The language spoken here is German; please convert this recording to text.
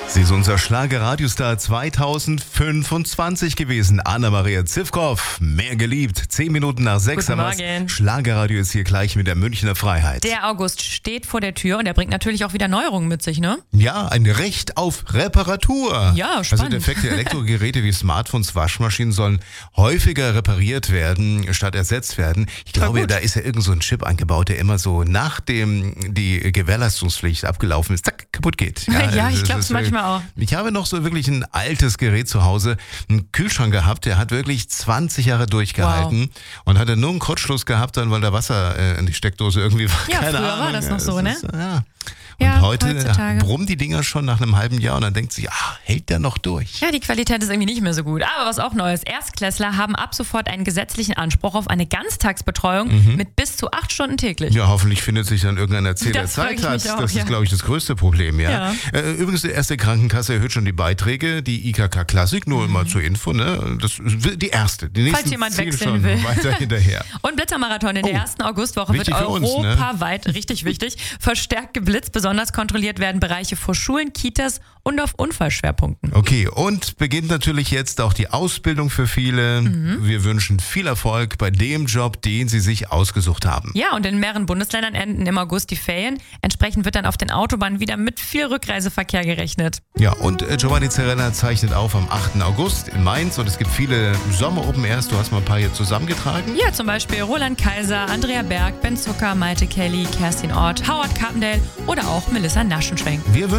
Sie ist unser Schlager-Radiostar 2025 gewesen. Anna-Maria Zivkow, mehr geliebt. 10 Minuten nach 6. Guten Morgen. Schlagerradio ist hier gleich mit der Münchner Freiheit. Der August steht vor der Tür und er bringt natürlich auch wieder Neuerungen mit sich, ne? Ja, ein Recht auf Reparatur. Ja, spannend. Also defekte Elektrogeräte wie Smartphones, Waschmaschinen sollen häufiger repariert werden, statt ersetzt werden. Ich glaube, da ist ja irgend so ein Chip eingebaut, der immer so nachdem die Gewährleistungspflicht abgelaufen ist, zack, kaputt geht. Ja, ich glaube es manchmal auch. Ich habe noch so wirklich ein altes Gerät zu Hause, einen Kühlschrank gehabt, der hat wirklich 20 Jahre durchgehalten und hatte nur einen Kurzschluss gehabt, dann weil da Wasser in die Steckdose irgendwie war. Ja, Keine früher Ahnung. war das noch so, ne? Ja. Und Ja, heute heutzutage brummen die Dinger schon nach einem halben Jahr und dann denkt sich, hält der noch durch? Ja, die Qualität ist irgendwie nicht mehr so gut. Aber was auch Neues, Erstklässler haben ab sofort einen gesetzlichen Anspruch auf eine Ganztagsbetreuung mit bis zu 8 Stunden täglich. Ja, hoffentlich findet sich dann irgendein Erzähler Das frag ich Zeit. mich auch, Das ja. ist, glaube ich, das größte Problem, ja. Übrigens, die erste Krankenkasse erhöht schon die Beiträge, die IKK Klassik, nur mal zur Info, ne? Das ist die erste. Die nächsten Falls jemand ziehen wechseln schon will. weiter hinterher. Und Blitzermarathon in der ersten Augustwoche wird wichtig für uns, ne? europaweit, richtig wichtig, verstärkt geblitzt. Besonders kontrolliert werden Bereiche vor Schulen, Kitas und auf Unfallschwerpunkten. Okay, und beginnt natürlich jetzt auch die Ausbildung für viele. Wir wünschen viel Erfolg bei dem Job, den Sie sich ausgesucht haben. Ja, und in mehreren Bundesländern enden im August die Ferien. Entsprechend wird dann auf den Autobahnen wieder mit viel Rückreiseverkehr gerechnet. Ja, und Giovanni Zarella zeichnet auf am 8. August in Mainz und es gibt viele Sommer-Open Airs. Du hast mal ein paar hier zusammengetragen. Ja, zum Beispiel Roland Kaiser, Andrea Berg, Ben Zucker, Maite Kelly, Kerstin Ort, Howard Carpendale oder auch Melissa Naschenschwenk. Wir